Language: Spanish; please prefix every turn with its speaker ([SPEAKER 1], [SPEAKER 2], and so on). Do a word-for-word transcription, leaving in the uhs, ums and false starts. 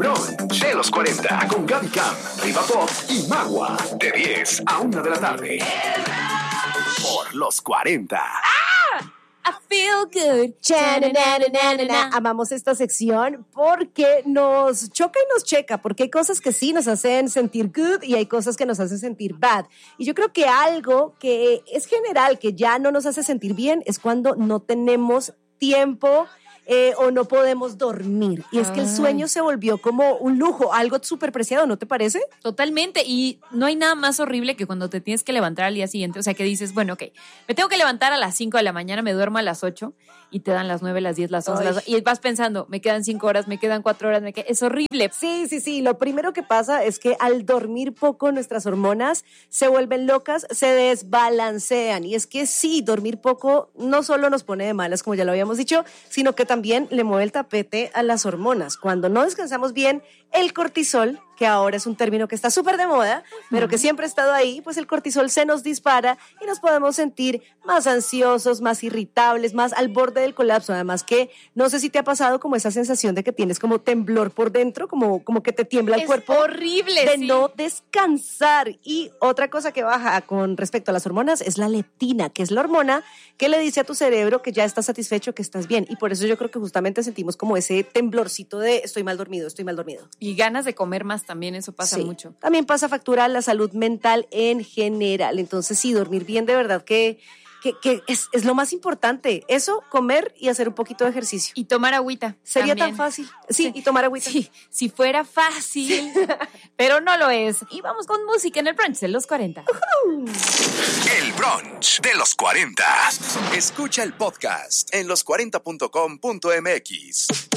[SPEAKER 1] Brunch de los cuarenta con Gaby Cam, Riva Pop y Magua. De diez a una de la tarde. Por los cuarenta.
[SPEAKER 2] I feel good.
[SPEAKER 3] Cha-na-na-na-na-na. Amamos esta sección porque nos choca y nos checa, porque hay cosas que sí nos hacen sentir good y hay cosas que nos hacen sentir bad. Y yo creo que algo que es general, que ya no nos hace sentir bien, es cuando no tenemos tiempo eh, o no podemos dormir. Y es que el sueño se volvió como un lujo, algo súper preciado, ¿no te parece?
[SPEAKER 2] Totalmente, y no hay nada más horrible que cuando te tienes que levantar al día siguiente, o sea, que dices, bueno, ok, me tengo que levantar a las cinco de la mañana, me duermo a las ocho y te dan las nueve, las diez, las once, las... y vas pensando, me quedan cinco horas, me quedan cuatro horas, me qued... es horrible.
[SPEAKER 3] Sí, sí, sí, lo primero que pasa es que al dormir poco nuestras hormonas se vuelven locas, se desbalancean, y es que sí, dormir poco no solo nos pone de malas, como ya lo habíamos dicho, sino que también le mueve el tapete a las hormonas. Cuando no descansamos bien, el cortisol, que ahora es un término que está súper de moda, pero que siempre ha estado ahí, pues el cortisol se nos dispara y nos podemos sentir más ansiosos, más irritables, más al borde del colapso. Además que, no sé si te ha pasado como esa sensación de que tienes como temblor por dentro, como, como que te tiembla el
[SPEAKER 2] es
[SPEAKER 3] cuerpo.
[SPEAKER 2] Horrible,
[SPEAKER 3] de
[SPEAKER 2] sí.
[SPEAKER 3] no descansar. Y otra cosa que baja con respecto a las hormonas es la leptina, que es la hormona que le dice a tu cerebro que ya estás satisfecho, que estás bien. Y por eso yo creo que justamente sentimos como ese temblorcito de estoy mal dormido, estoy mal dormido.
[SPEAKER 2] Y ganas de comer más también, eso pasa
[SPEAKER 3] Sí.
[SPEAKER 2] mucho.
[SPEAKER 3] También pasa factura la salud mental en general. Entonces, sí, dormir bien de verdad que, que, que es, es lo más importante. Eso, comer y hacer un poquito de ejercicio.
[SPEAKER 2] Y tomar agüita.
[SPEAKER 3] Sería
[SPEAKER 2] también.
[SPEAKER 3] tan fácil. Sí, sí, y tomar agüita.
[SPEAKER 2] Sí, si fuera fácil, sí. Pero no lo es. Y vamos con música en el brunch de los cuarenta.
[SPEAKER 3] Uh-huh.
[SPEAKER 1] El Brunch de los cuarenta. Escucha el podcast en los cuarenta punto com punto m x.